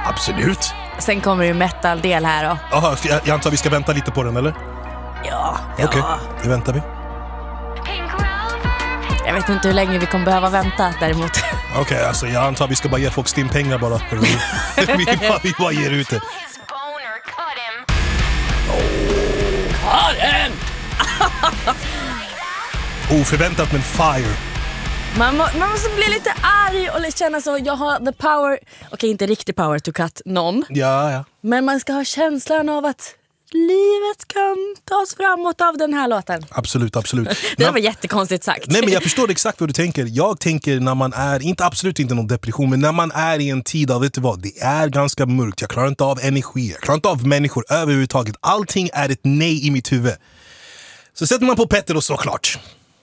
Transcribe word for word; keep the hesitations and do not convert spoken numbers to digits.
Absolut. Sen kommer ju metal-del här då. Jaha, jag, jag antar vi ska vänta lite på den, eller? Ja, Okej, okay, det väntar vi. Jag vet inte hur länge vi kommer behöva vänta däremot. Okej, okay, alltså jag antar vi ska bara ge folk stimpengar bara. vi, vi, bara, vi bara ger ut det. Karen! Oförväntat men fire. Man, må, man måste bli lite arg och känna så, jag har the power. Okej, okay, inte riktigt power to cut någon. Ja, ja. Men man ska ha känslan av att livet kan tas framåt av den här låten. Absolut, absolut. Det var när... jättekonstigt sagt. Nej, men jag förstår exakt vad du tänker. Jag tänker när man är, inte absolut inte någon depression, men när man är i en tid av, vet du vad, det är ganska mörkt. Jag klarar inte av energi, jag klarar inte av människor överhuvudtaget. Allting är ett nej i mitt huvud. Så sätter man på Petter och såklart.